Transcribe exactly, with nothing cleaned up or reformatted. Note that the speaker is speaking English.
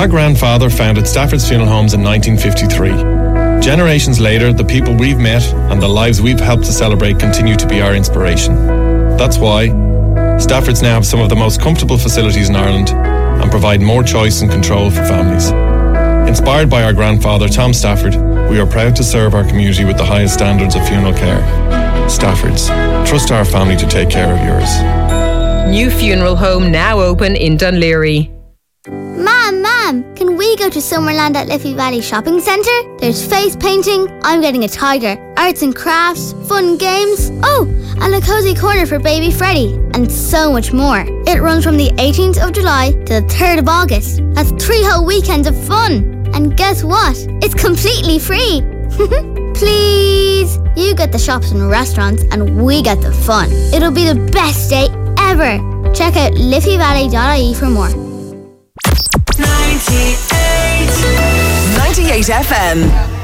Our grandfather founded Stafford's Funeral Homes in nineteen fifty-three. Generations later, the people we've met and the lives we've helped to celebrate continue to be our inspiration. That's why Stafford's now have some of the most comfortable facilities in Ireland and provide more choice and control for families. Inspired by our grandfather, Tom Stafford, we are proud to serve our community with the highest standards of funeral care. Stafford's. Trust our family to take care of yours. New funeral home now open in Dunleary. Mom, Mom, can we go to Summerland at Liffey Valley Shopping Centre? There's face painting, I'm getting a tiger, arts and crafts, fun games, oh, and a cosy corner for baby Freddie, and so much more. It runs from the eighteenth of July to the third of August. That's three whole weekends of fun. And guess what? It's completely free. Please, you get the shops and restaurants and we get the fun. It'll be the best day ever. Check out liffey valley dot I E for more. ninety-eight ninety-eight F M.